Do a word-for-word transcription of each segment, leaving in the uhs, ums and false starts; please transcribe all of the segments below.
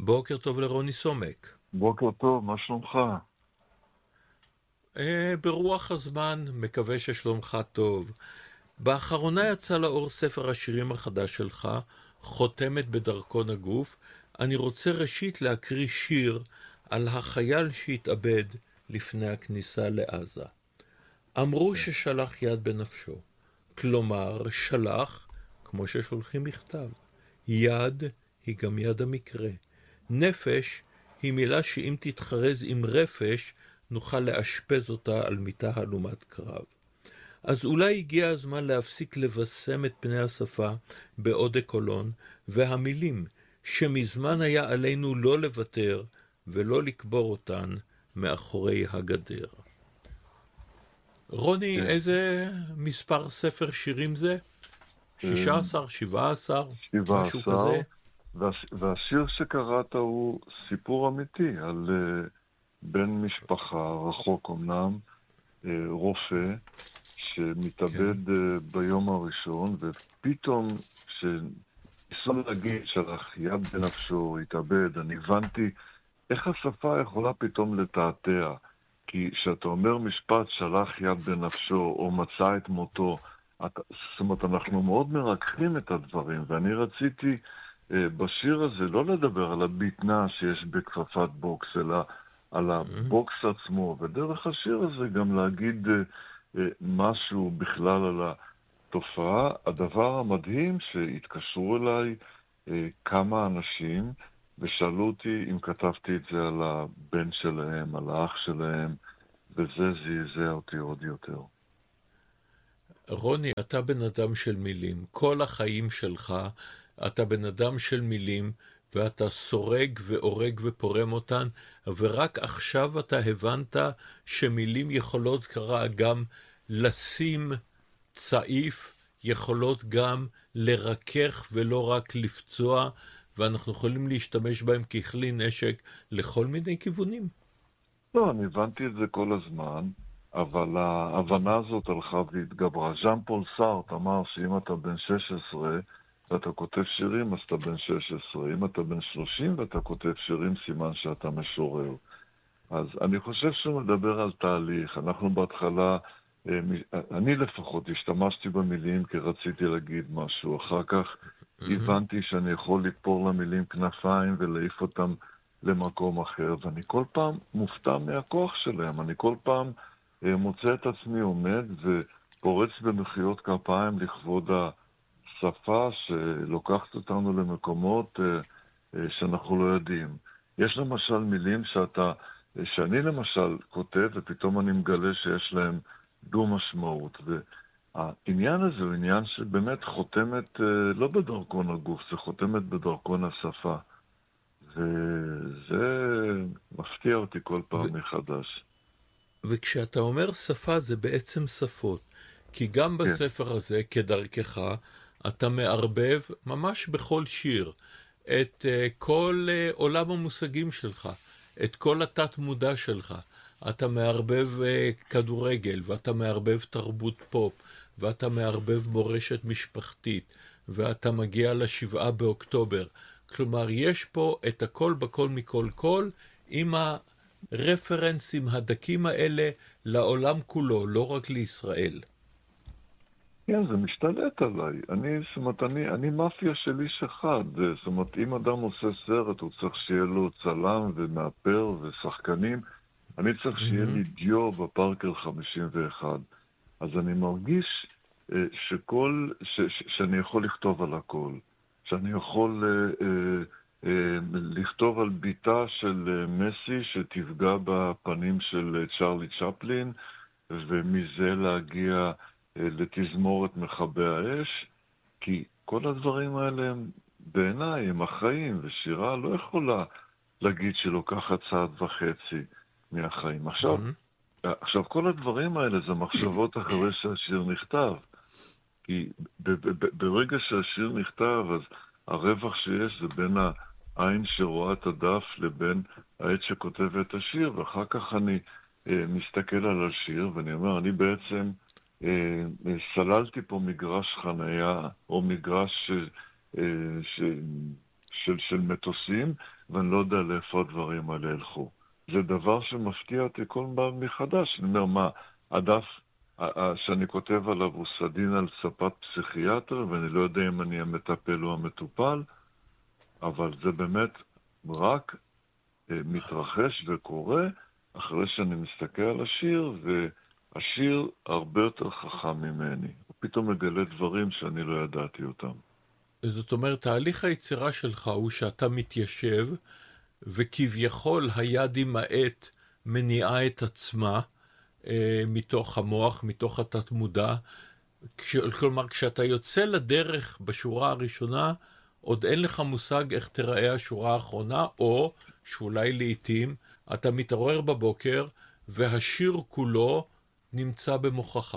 בוקר טוב לרוני סומק. בוקר טוב, מה שלומך? אה, ברוח הזמן, מקווה ששלומך טוב. באחרונה יצא לאור ספר השירים החדש שלך, חותמת בדרכון הגוף. אני רוצה ראשית להקריא שיר על החייל שהתאבד לפני הכניסה לעזה. אמרו כן. ששלח יד בנפשו, כלומר שלח כמו ששולחים מכתב. יד היא גם יד המקרה. נפש היא מילה שאם תתחרז עם רפש, נוכל לאשפז אותה על מיטה הלומת קרב. אז אולי הגיע הזמן להפסיק לבשם את פני השפה בעוד קולון, והמילים שמזמן היה עלינו לא לוותר ולא לקבור אותן מאחורי הגדר. רוני, כן. איזה מספר ספר שירים זה? שישה עשר, שבעה עשר, שבעה משהו עשר, כזה? והש- והשיר שקראת הוא סיפור אמיתי על uh, בן משפחה, רחוק אמנם, uh, רופא, כן. שמתאבד uh, ביום הראשון, ופתאום שניסו להגיד שלח יד בנפשו, התאבד, אני הבנתי איך השפה יכולה פתאום לתעתע. כי כשאתה אומר משפט שלח יד בנפשו או מצא את מותו, אתה, זאת אומרת, אנחנו מאוד מרככים את הדברים, ואני רציתי אה, בשיר הזה לא לדבר על הביטנה שיש בכפפת בוקס, אלא על הבוקס עצמו, ודרך השיר הזה גם להגיד אה, אה, משהו בכלל על התופעה. הדבר המדהים שהתקשרו אליי אה, כמה אנשים, ושאלו אותי אם כתבתי את זה על הבן שלהם, על האח שלהם, וזה זעזע אותי עוד יותר. רוני, אתה בן אדם של מילים. כל החיים שלך אתה בן אדם של מילים, ואתה סורג ואורג ופורם אותן, ורק עכשיו אתה הבנת שמילים יכולות קרה גם לשים צעיף, יכולות גם לרכך ולא רק לפצוע, ואנחנו יכולים להשתמש בהם ככלי נשק לכל מיני כיוונים. לא, אני הבנתי את זה כל הזמן, אבל ההבנה הזאת הלכה והתגברה. ז'אן פול סארט אמר שאם אתה בן שש עשרה ואתה כותב שירים, אז אתה בן שש עשרה. אם אתה בן שלושים ואתה כותב שירים, סימן שאתה משורר. אז אני חושב שהוא מדבר על תהליך. אנחנו בהתחלה, אה, מ- אני לפחות השתמשתי במילים כי רציתי להגיד משהו. אחר כך הבנתי שאני יכול לתפור למילים כנפיים ולהעיף אותם למקום אחר, ואני כל פעם מופתע מהכוח שלהם. אני כל פעם אה, מוצא את עצמי עומד ופורץ במחיאות כפיים לכבוד השפה שלוקחת אותנו למקומות אה, אה, שאנחנו לא יודעים. יש למשל מילים שאתה, שאני למשל כותב, ופתאום אני מגלה שיש להם דו משמעות. והעניין הזה הוא עניין שבאמת חותמת, אה, לא בדרכון הגוף, זה חותמת בדרכון השפה. וזה מפתיע אותי כל ו- פעם מחדש. וכשאתה אומר שפה זה בעצם שפות, כי גם כן, בספר הזה, כדרכך, אתה מערבב ממש בכל שיר את uh, כל uh, עולם המושגים שלך, את כל התת מודע שלך. אתה מערבב uh, כדורגל, ואתה מערבב תרבות פופ, ואתה מערבב מורשת משפחתית, ואתה מגיע לשבעה באוקטובר. כלומר, יש פה את הכל בכל מכל כל, עם הרפרנסים הדקים האלה לעולם כולו, לא רק לישראל. כן, זה משתלט עליי. אני, זאת אומרת, אני, אני מאפיה של איש אחד. זאת אומרת, אם אדם עושה סרט, הוא צריך שיהיה לו צלם ומאפר ושחקנים. אני צריך שיהיה לי דיו בפארקר חמישים ואחת. אז אני מרגיש אה, שכל, ש, ש, שאני יכול לכתוב על הכל. שאני יכול אה, אה, אה, לכתוב על ביתה של אה, מסי שתפגע בפנים של אה, צ'רלי צ'פלין, ומזה להגיע אה, לתזמורת מכבי האש, כי כל הדברים האלה הם בעיניי הם החיים, ושירה לא יכולה להגיד שלוקחת צעד וחצי מהחיים. עכשיו, עכשיו כל הדברים האלה זה מחשבות אחרי שהשיר נכתב, כי ב- ב- ב- ברגע שהשיר נכתב, אז הרווח שיש זה בין העין שרואה את הדף לבין העט שכותב את השיר, ואחר כך אני אה, מסתכל על השיר ואני אומר, אני בעצם אה, אה, סללתי פה מגרש חנייה, או מגרש ש, אה, ש, של, של מטוסים, ואני לא יודע לאיפה הדברים האלה ילכו. זה דבר שמפתיע אותי כל פעם מחדש. אני אומר, מה, הדף שאני כותב עליו הוא סדין על ספת פסיכיאטר, ואני לא יודע אם אני המטפל או המטופל, אבל זה באמת רק מתרחש וקורה אחרי שאני מסתכל על השיר, והשיר הרבה יותר חכם ממני. הוא פתאום מגלה דברים שאני לא ידעתי אותם. זאת אומרת, תהליך היצירה שלך הוא שאתה מתיישב, וכביכול היד עם העט מניעה את עצמה אה, מתוך המוח, מתוך התת מודע. כש, כלומר, כשאתה יוצא לדרך בשורה הראשונה, עוד אין לך מושג איך תראה השורה האחרונה, או שאולי לעתים אתה מתעורר בבוקר והשיר כולו נמצא במוחך.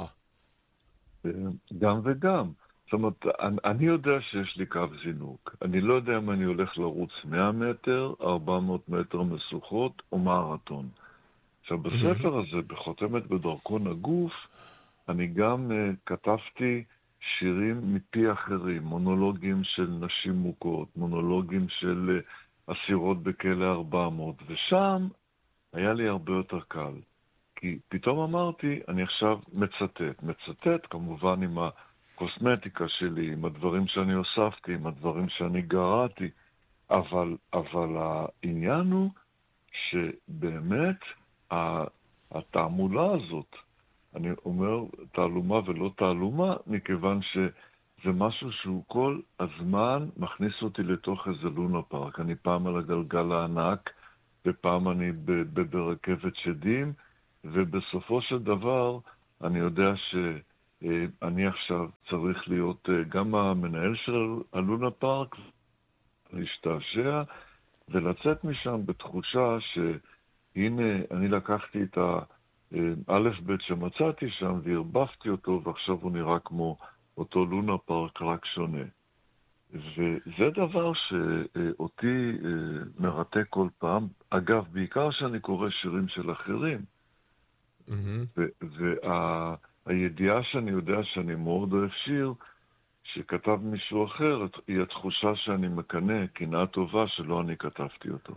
גם וגם. זאת אומרת, אני יודע שיש לי קו זינוק. אני לא יודע אם אני הולך לרוץ מאה מטר, ארבע מאות מטר משוכות או מרתון. עכשיו, בספר הזה, בחותמת בדרכון הגוף, אני גם uh, כתבתי שירים מפי אחרים, מונולוגים של נשים מוכות, מונולוגים של uh, אסירות בכלא ארבע מאות, ושם היה לי הרבה יותר קל. כי פתאום אמרתי, אני עכשיו מצטט. מצטט כמובן עם הקוסמטיקה שלי, עם הדברים שאני הוספתי, עם הדברים שאני גרעתי, אבל, אבל העניין הוא שבאמת התעמולה הזאת, אני אומר תעלומה ולא תעלומה, מכיוון שזה משהו שהוא כל הזמן מכניס אותי לתוך איזה לונה פארק. אני פעם על הגלגל הענק, ופעם אני ברכבת שדים, ובסופו של דבר אני יודע שאני עכשיו צריך להיות גם המנהל של הלונה פארק, להשתעשע ולצאת משם בתחושה שהנה אני לקחתי את האלף בית שמצאתי שם והרבפתי אותו, ועכשיו הוא נראה כמו אותו לונה פארק רק שונה. וזה דבר שאותי מרתק כל פעם. אגב, בעיקר שאני קורא שירים של אחרים. Mm-hmm. והידיעה שאני יודע שאני מאוד אוהב שיר שכתב מישהו אחר, היא התחושה שאני מקנה קנאה טובה שלא אני כתבתי אותו.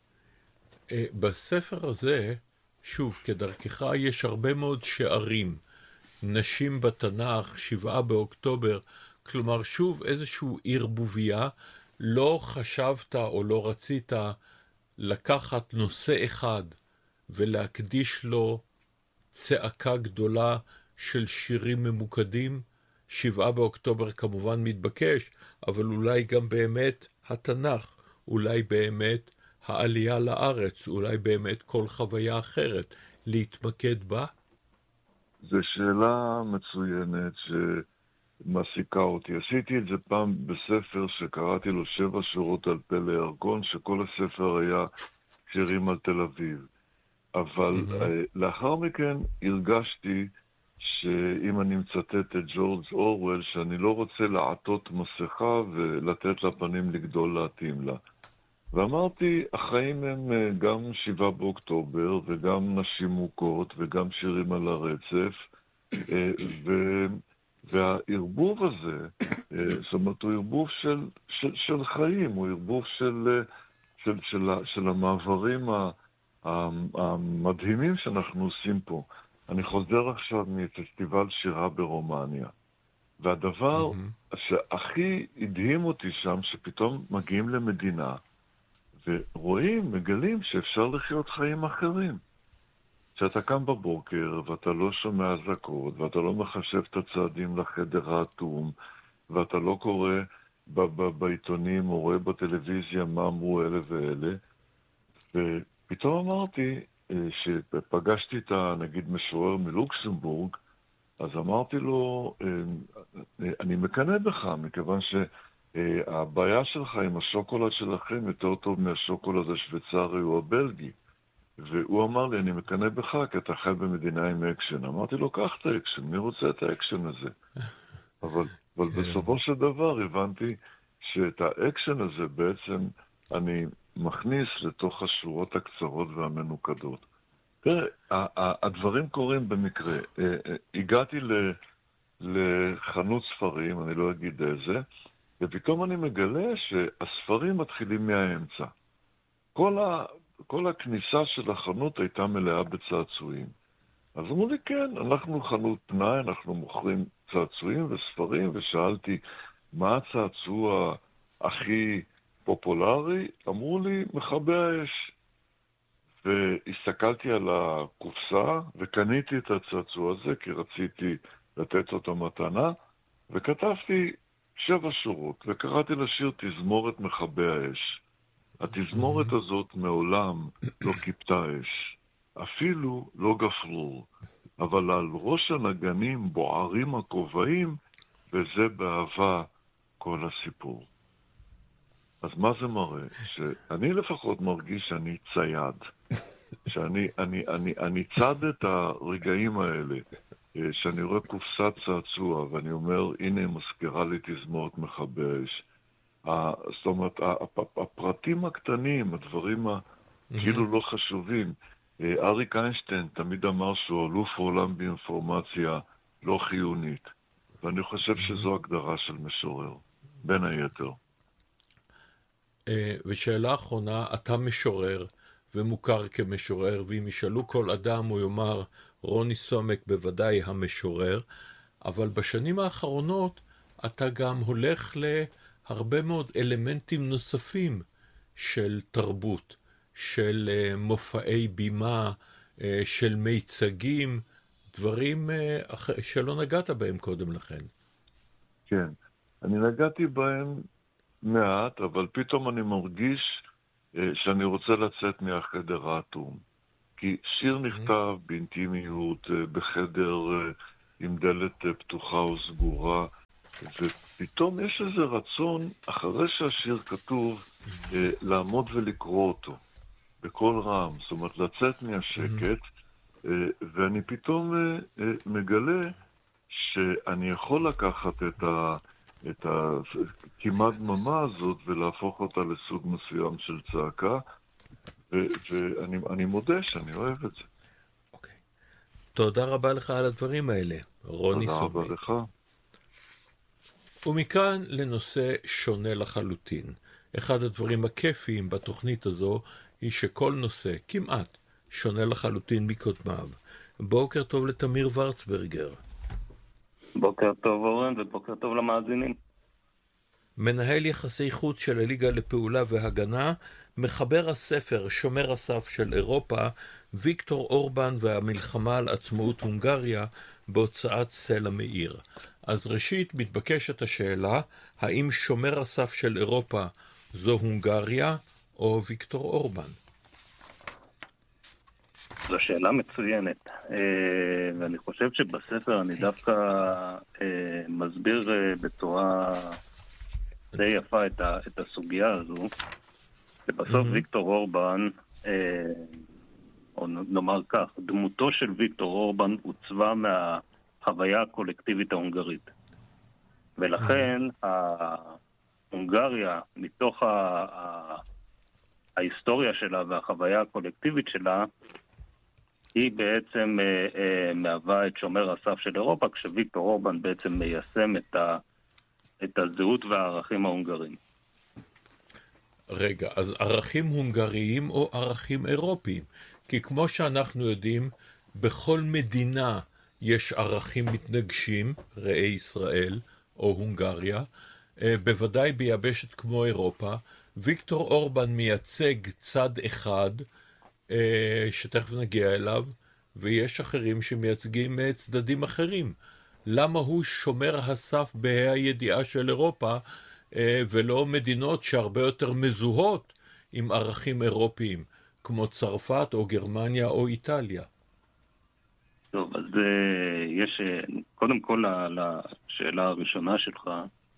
בספר הזה, שוב, כדרכך, יש הרבה מאוד שערים. נשים בתנ"ך, שבעה באוקטובר, כלומר, שוב, איזשהו ערבוביה, לא חשבת או לא רצית לקחת נושא אחד ולהקדיש לו צעקה גדולה של שירים ממוקדים. שבעה באוקטובר כמובן מתבקש, אבל אולי גם באמת התנ"ך, אולי באמת העלייה לארץ, אולי באמת כל חוויה אחרת, להתמקד בה? זו שאלה מצוינת שמעסיקה אותי. עשיתי את זה פעם בספר שקראתי לו שבע שורות על פלא ירקון, שכל הספר היה שירים על תל אביב. אבל mm-hmm. לאחר מכן הרגשתי שאם אני מצטט את ג'ורג' אורוול, שאני לא רוצה לעטות מסכה ולתת לה פנים לגדול להתאים לה. ואמרתי, החיים הם גם שבעה באוקטובר, וגם נשים מוכות, וגם שירים על הרצף, ו... והערבוב הזה, זאת אומרת, הוא ערבוב של, של, של חיים, הוא ערבוב של, של, של, של המעברים המדהימים שאנחנו עושים פה. אני חוזר עכשיו מפסטיבל שירה ברומניה, והדבר mm-hmm. שהכי הדהים אותי שם, שפתאום מגיעים למדינה, ורואים, מגלים שאפשר לחיות חיים אחרים. שאתה קם בבוקר, ואתה לא שומע אזעקות, ואתה לא מחשב את הצעדים לחדר האטום, ואתה לא קורא ב- ב- בעיתונים או רואה בטלוויזיה מה אמרו אלה ואלה. ופתאום אמרתי, שפגשתי את, נגיד, משורר מלוקסמבורג, אז אמרתי לו, אני מקנא בך, מכיוון שהבעיה שלך עם השוקולד שלכם יותר טוב מהשוקולד השוויצרי או הבלגי. והוא אמר לי, אני מקנא בך, כי אתה חי במדינה עם אקשן. אמרתי לו, קח את האקשן, מי רוצה את האקשן הזה? אבל, אבל בסופו של דבר הבנתי שאת האקשן הזה בעצם אני מכניס לתוך השורות הקצרות והמנוקדות. תראה, הדברים קורים במקרה. הגעתי לחנות ספרים, אני לא אגיד איזה, ופתאום אני מגלה שהספרים מתחילים מהאמצע. כל, ה, כל הכניסה של החנות הייתה מלאה בצעצועים. אז אמרו לי, כן, אנחנו חנות פנאי, אנחנו מוכרים צעצועים וספרים, ושאלתי, מה הצעצוע הכי פופולרי? אמרו לי, מכבי האש. והסתכלתי על הקופסה, וקניתי את הצעצוע הזה, כי רציתי לתת אותו מתנה, וכתבתי שבע שורות, וקראתי לשיר תזמורת מכבי האש. התזמורת הזאת מעולם לא כיפתה אש, אפילו לא גפרור, אבל על ראש הנגנים בוערים הכובעים, וזה באהבה כל הסיפור. אז מה זה מראה? שאני לפחות מרגיש שאני צייד, שאני אני, אני, אני צד את הרגעים האלה, שאני רואה קופסת צעצוע, ואני אומר, הנה היא מזכירה לי תזמורת מכבי האש. זאת אומרת, הפרטים הקטנים, הדברים כאילו לא חשובים. אריק איינשטיין תמיד אמר שהוא אלוף העולם באינפורמציה לא חיונית, ואני חושב שזו הגדרה של משורר, בין היתר. ושאלה אחרונה, אתה משורר ומוכר כמשורר, ואם ישאלו כל אדם הוא יאמר רוני סומק בוודאי המשורר, אבל בשנים האחרונות אתה גם הולך להרבה מאוד אלמנטים נוספים של תרבות, של מופעי בימה, של מיצגים, דברים שלא נגעת בהם קודם לכן. כן, אני נגעתי בהם מעט, אבל פתאום אני מרגיש שאני רוצה לצאת מהחדר האטום. כי שיר נכתב באינטימיות, בחדר עם דלת פתוחה או סגורה, ופתאום יש איזה רצון, אחרי שהשיר כתוב, לעמוד ולקרוא אותו, בכל רם, זאת אומרת, לצאת מהשקט, ואני פתאום מגלה שאני יכול לקחת את ה... את הכמעט דממה הזאת ולהפוך אותה לסוג מסוים של צעקה, ואני אני מודה שאני אוהב את זה. אוקיי. תודה רבה לך על הדברים האלה, רוני סומק. תודה רבה לך. ומכאן לנושא שונה לחלוטין. אחד הדברים הכיפיים בתוכנית הזו היא שכל נושא כמעט שונה לחלוטין מקודמיו. בוקר טוב לתמיר ורצברגר. בוקר טוב אורן ובוקר טוב למאזינים. מנהל יחסי חוץ של הליגה לפעולה והגנה, מחבר הספר שומר הסף של אירופה, ויקטור אורבן והמלחמה על עצמאות הונגריה, בהוצאת סלע מאיר. אז ראשית מתבקשת השאלה, האם שומר הסף של אירופה זו הונגריה או ויקטור אורבן? זו שאלה מצוינת, ואני חושב שבספר אני דווקא מסביר בצורה די יפה את הסוגיה הזו. ובסוף ויקטור אורבן, או נאמר כך, דמותו של ויקטור אורבן עוצבה מהחוויה הקולקטיבית ההונגרית. ולכן ההונגריה, מתוך ההיסטוריה שלה והחוויה הקולקטיבית שלה, היא בעצם אה, אה, מהווה את שומר הסף של אירופה, כשוויקטור אורבן בעצם מיישם את, ה, את הזהות והערכים ההונגריים. רגע, אז ערכים הונגריים או ערכים אירופיים? כי כמו שאנחנו יודעים, בכל מדינה יש ערכים מתנגשים, ראי ישראל או הונגריה, אה, בוודאי ביבשת כמו אירופה. ויקטור אורבן מייצג צד אחד, שתכף נגיע אליו, ויש אחרים שמייצגים צדדים אחרים. למה הוא שומר הסף בהידיעה של אירופה, ולא מדינות שהרבה יותר מזוהות עם ערכים אירופיים, כמו צרפת או גרמניה או איטליה? טוב, אז יש, קודם כל לשאלה הראשונה שלך,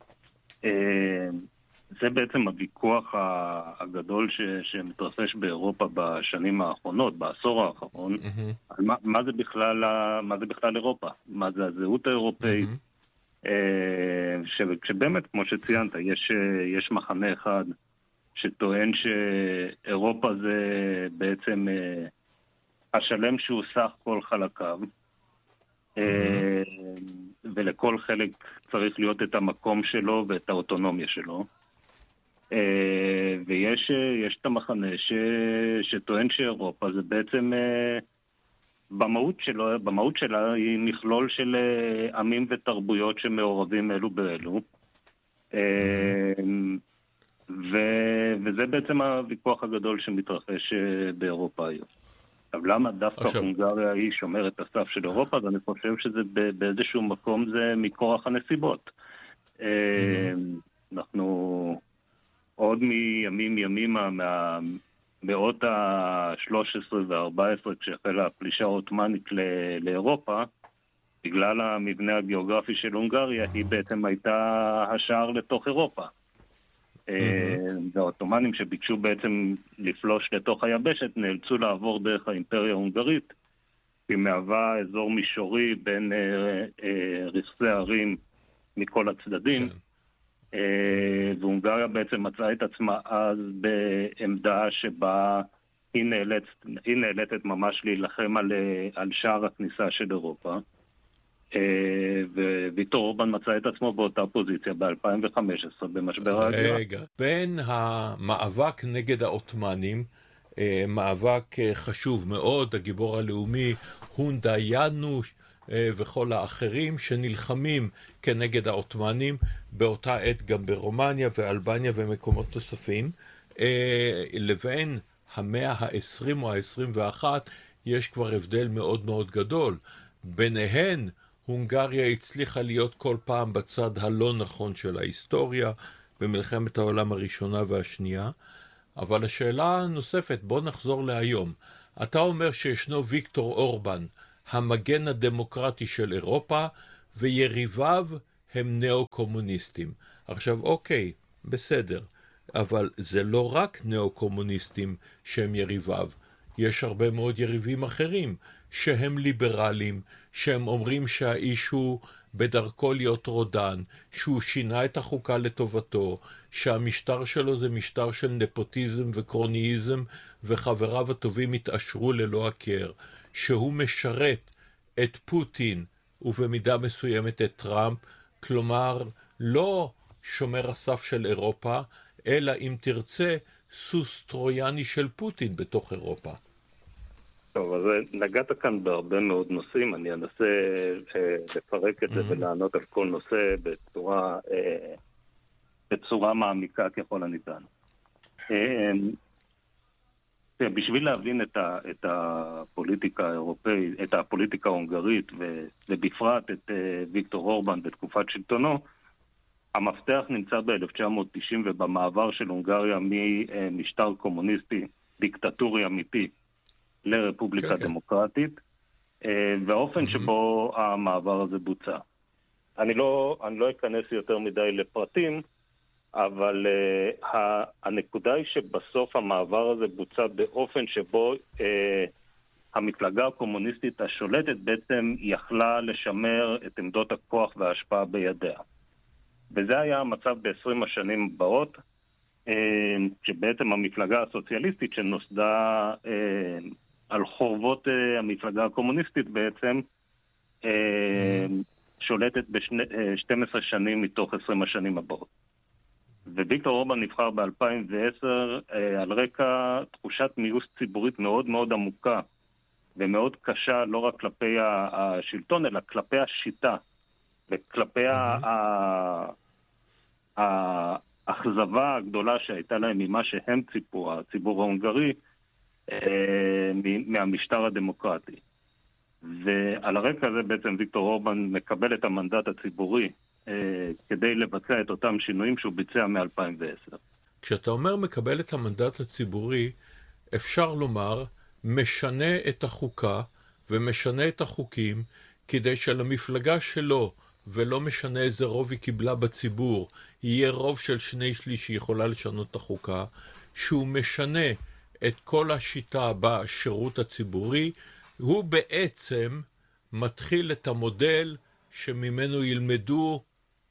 זה בעצם הוויכוח הגדול ש, שמתרחש באירופה בשנים האחרונות, בעשור האחרון, mm-hmm. על מה, מה זה בכלל, מה זה בכלל אירופה, מה זה הזהות האירופאית, mm-hmm. ש, שבאמת, כמו שציינת, יש, יש מחנה אחד שטוען שאירופה זה בעצם השלם שהוא סך כל חלקיו, mm-hmm. ולכל חלק צריך להיות את המקום שלו ואת האוטונומיה שלו. ויש יש את המחנה ש, שטוען שאירופה זה בעצם במהות שלו, במהות שלה היא מכלול של עמים ותרבויות שמעורבים אלו באלו. ו, וזה בעצם הוויכוח הגדול שמתרחש באירופה היום. אבל למה דווקא עכשיו... הונגריה היא שומרת הסף של אירופה? אז אני חושב שזה באיזשהו מקום זה מכורח הנסיבות. Mm-hmm. אנחנו עוד מימים ימימה מהמאות ה-שלוש עשרה וה-ארבע עשרה כשהחלה הפלישה העות'מאנית לאירופה, בגלל המבנה הגיאוגרפי של הונגריה, היא בעצם הייתה השער לתוך אירופה. והעות'מאנים שביקשו בעצם לפלוש לתוך היבשת נאלצו לעבור דרך האימפריה ההונגרית, היא מהווה אזור מישורי בין רכסי ערים מכל הצדדים, והונגריה בעצם מצאה את עצמה אז בעמדה שבה היא נאלצת, היא נאלצת ממש להילחם על, על שער הכניסה של אירופה. וויקטור אורבן מצא את עצמו באותה פוזיציה ב-אלפיים וחמש עשרה במשבר ההגירה. רגע, בין המאבק נגד העות'מאנים, מאבק חשוב מאוד, הגיבור הלאומי הונדה יאנוש וכל האחרים שנלחמים כנגד העות'מאנים, באותה עת גם ברומניה ואלבניה ומקומות נוספים, לבין המאה ה-עשרים או ה-עשרים ואחת יש כבר הבדל מאוד מאוד גדול. ביניהן הונגריה הצליחה להיות כל פעם בצד הלא נכון של ההיסטוריה, במלחמת העולם הראשונה והשנייה. אבל השאלה הנוספת, בוא נחזור להיום. אתה אומר שישנו ויקטור אורבן, המגן הדמוקרטי של אירופה, ויריביו הם נאו-קומוניסטים. עכשיו, אוקיי, בסדר, אבל זה לא רק נאו-קומוניסטים שהם יריביו. יש הרבה מאוד יריבים אחרים שהם ליברלים, שהם אומרים שהאיש הוא בדרכו להיות רודן, שהוא שינה את החוקה לטובתו, שהמשטר שלו זה משטר של נפוטיזם וקרוניזם, וחבריו הטובים התעשרו ללא הכר, שהוא משרת את פוטין ובמידה מסוימת את טראמפ, כלומר לא שומר הסף של אירופה, אלא אם תרצה סוס טרויאני של פוטין בתוך אירופה. טוב, אז נגעת כאן בהרבה מאוד נושאים, אני אנסה אה, לפרק את זה mm-hmm. ולענות על כל נושא בצורה, אה, בצורה מעמיקה ככל הניתן. אה, בשביל להבין את, ה, את הפוליטיקה האירופאית, את הפוליטיקה ההונגרית ובפרט את אה, ויקטור אורבן בתקופת שלטונו, המפתח נמצא ב-אלף תשע מאות תשעים ובמעבר של הונגריה ממשטר קומוניסטי, דיקטטורי אמיתי, לרפובליקה כן, דמוקרטית, כן. והאופן mm-hmm. שבו המעבר הזה בוצע. אני לא, אני לא אכנס יותר מדי לפרטים, אבל uh, הנקודה היא שבסוף המעבר הזה בוצע באופן שבו uh, המפלגה הקומוניסטית השולטת בעצם יכלה לשמר את עמדות הכוח וההשפעה בידיה. וזה היה המצב ב-עשרים השנים הבאות, uh, שבעצם המפלגה הסוציאליסטית שנוסדה uh, על חורבות uh, המפלגה הקומוניסטית בעצם uh, שולטת ב-שתים עשרה שנים מתוך עשרים השנים הבאות. וויקטור אורבן נבחר ב-אלפיים ועשר uh, על רקע תחושת מיאוס ציבורית מאוד מאוד עמוקה ומאוד קשה, לא רק כלפי השלטון אלא כלפי השיטה וכלפי mm-hmm. האכזבה הגדולה שהייתה להם ממה שהם ציפו, הציבור ההונגרי, מהמשטר הדמוקרטי. ועל הרקע הזה בעצם ויקטור אורבן מקבל את המנדט הציבורי כדי לבצע את אותם שינויים שהוא ביצע מ-אלפיים ועשר. כשאתה אומר מקבל את המנדט הציבורי, אפשר לומר משנה את החוקה ומשנה את החוקים כדי שלמפלגה שלו, ולא משנה איזה רוב היא קיבלה בציבור, יהיה רוב של שני שליש שיכולה לשנות את החוקה, שהוא משנה את כל השיטה בשירות הציבורי, הוא בעצם מתחיל את המודל שממנו ילמדו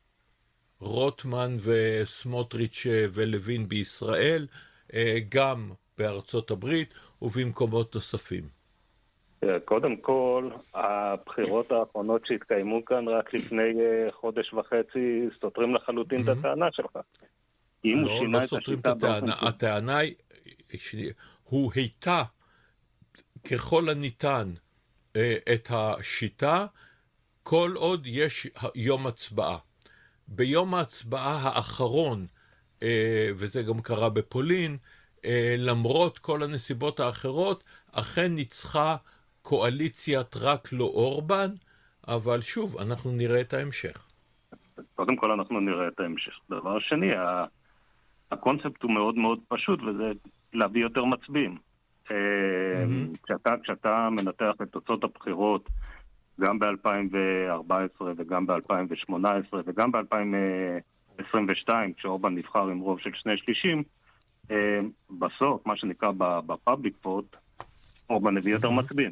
רוטמן וסמוטריץ' ולוין בישראל, גם בארצות הברית ובמקומות נוספים. קודם כל, הבחירות האחרונות שהתקיימו כאן רק לפני חודש וחצי סותרים לחלוטין את הטענה שלך. לא, לא סותרים את הטענה. הטענה היא, הוא היטה ככל הניתן את השיטה כל עוד יש יום הצבעה. ביום ההצבעה האחרון, וזה גם קרה בפולין, למרות כל הנסיבות האחרות, אכן ניצחה קואליציית רק לא אורבן, אבל שוב, אנחנו נראה את ההמשך. קודם כל אנחנו נראה את ההמשך. דבר שני, הקונספט הוא מאוד מאוד פשוט, וזה להביא יותר מצביעים. כשאתה, כשאתה מנתח את תוצאות הבחירות, גם ב-אלפיים וארבע עשרה וגם ב-אלפיים ושמונה עשרה וגם ב-אלפיים עשרים ושתיים, כשאורבן נבחר עם רוב של שני שלישים, בסוף, מה שנקרא בפאבליק פוט, אורבן הביא יותר מצביעים.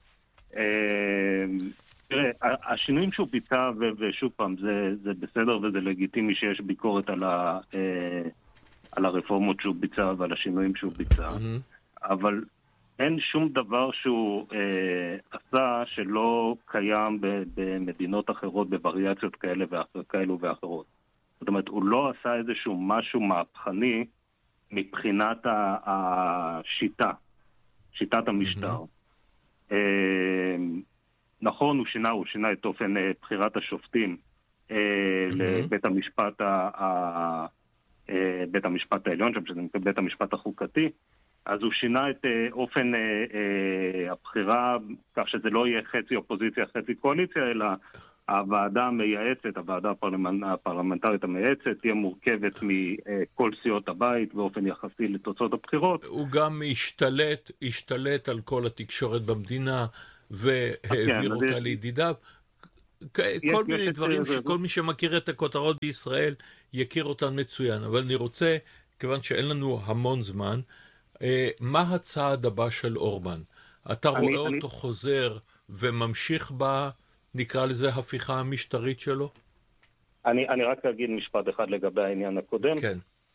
תראה, השינויים שהוא ביצע, ושוב פעם, זה בסדר וזה לגיטימי שיש ביקורת על הרפורמות שהוא ביצע ועל השינויים שהוא ביצע, אבל אין שום דבר שהוא עשה שלא קיים במדינות אחרות, בווריאציות כאלו ואחרות. זאת אומרת, הוא לא עשה איזשהו משהו מהפכני מבחינת השיטה, שיטת המשטר. נכון, הוא שינה, הוא שינה את אופן בחירת השופטים לבית המשפט בית המשפט העליון, שם שזה בית המשפט החוקתי, אז הוא שינה את אופן הבחירה, כך שזה לא יהיה חצי אופוזיציה, חצי קואליציה, אלא הוועדה המייעצת, הוועדה הפרלמנטרית המייעצת, תהיה מורכבת מכל סיעות הבית באופן יחסי לתוצאות הבחירות. הוא גם השתלט, השתלט על כל התקשורת במדינה, והעביר אותה לידידיו. כל מיני דברים שכל מי שמכיר את הכותרות בישראל יכיר אותן מצוין. אבל אני רוצה, כיוון שאין לנו המון זמן, מה הצעד הבא של אורבן? אתה רואה אותו חוזר וממשיך בה, נקרא לזה הפיכה המשטרית שלו? אני, אני רק אגיד משפט אחד לגבי העניין הקודם. כן.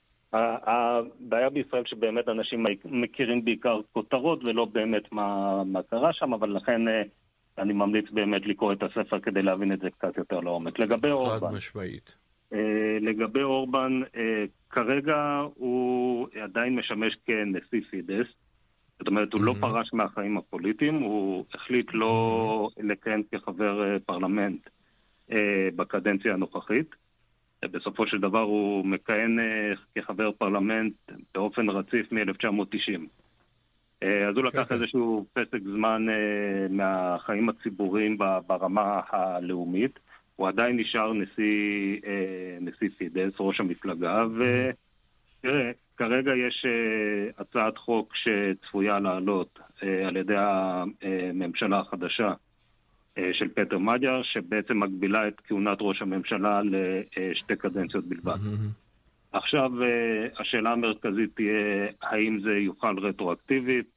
הבעיה בישראל שבאמת אנשים מכירים בעיקר כותרות ולא באמת מה, מה קרה שם, אבל לכן אני ממליץ באמת לקרוא את הספר כדי להבין את זה קצת יותר לעומק. לגבי אורבן. חד משמעית. לגבי אורבן, כרגע הוא עדיין משמש כנשיא פידס. זאת אומרת, הוא לא פרש מהחיים הפוליטיים, הוא החליט לא לכהן כחבר פרלמנט בקדנציה הנוכחית. בסופו של דבר הוא מכהן כחבר פרלמנט באופן רציף מ-אלף תשע מאות תשעים. אז הוא לקח איזשהו פסק זמן מהחיים הציבוריים ברמה הלאומית. הוא עדיין נשאר נשיא, נשיא פידס, ראש המפלגה, ותראה, כרגע יש הצעת חוק שצפויה לעלות על ידי הממשלה החדשה של פטר מג'ר, שבעצם מגבילה את כהונת ראש הממשלה לשתי קדנציות בלבד. עכשיו, השאלה המרכזית תהיה, האם זה יוכל רטרואקטיבית?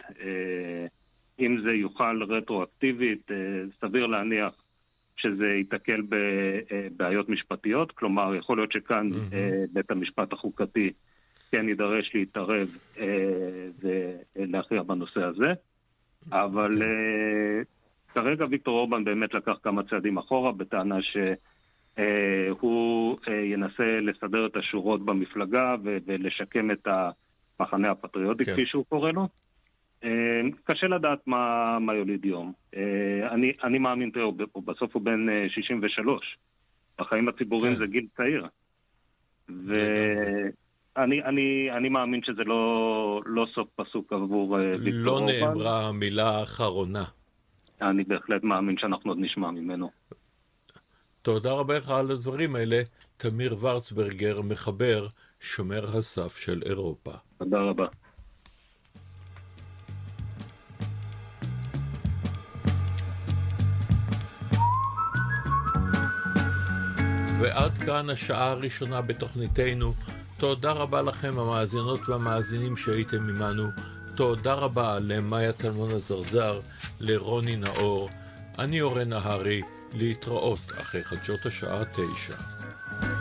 אם זה יוכל רטרואקטיבית, סביר להניח שזה ייתקל בבעיות משפטיות, כלומר, יכול להיות שכאן בית המשפט החוקתי כן יידרש להתערב ולהכריע בנושא הזה, אבל כרגע ויקטור אורבן באמת לקח כמה צעדים אחורה, בטענה שהוא ינסה לסדר את השורות במפלגה ולשקם את המחנה הפטריוטי, כפי שהוא קורא לו. קשה לדעת מה, מה יוליד יום. אני, אני מאמין, תראו, בסוף הוא בן שישים ושלוש. החיים הציבוריים זה גיל צעיר. ואני אני, אני מאמין שזה לא, לא סוף פסוק עבור ויקטור אורבן. לא נאמרה המילה האחרונה. אני בהחלט מאמין שאנחנו עוד נשמע ממנו. תודה רבה לך על הדברים האלה, תמיר ורצברגר, מחבר שומר הסף של אירופה. תודה רבה. ועד כאן השעה הראשונה בתוכניתנו. תודה רבה לכם המאזינות והמאזינים שהייתם עמנו. תודה רבה למאיה טלמון הזרזר, לרוני נאור. אני אורן נהרי, להתראות אחרי חדשות השעה תשע.